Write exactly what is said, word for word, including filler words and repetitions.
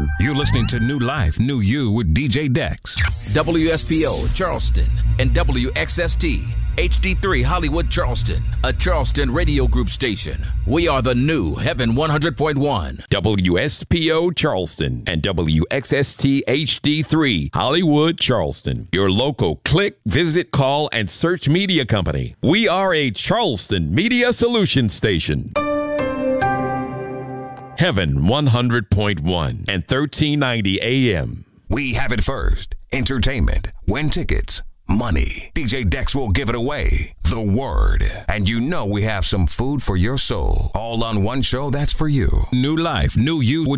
You're listening to New Life, New You with D J Dex. W S P O Charleston and W X S T H D three Hollywood Charleston, a Charleston radio group station. We are the new Heaven one hundred point one. W S P O Charleston and W X S T H D three Hollywood Charleston. Your local click, visit, call, and search media company. We are a Charleston media solution station. Heaven one hundred point one and thirteen ninety A M. We have it first. Entertainment, win tickets, money. D J Dex will give it away. The word. And you know we have some food for your soul. All on one show that's for you. New Life, New You with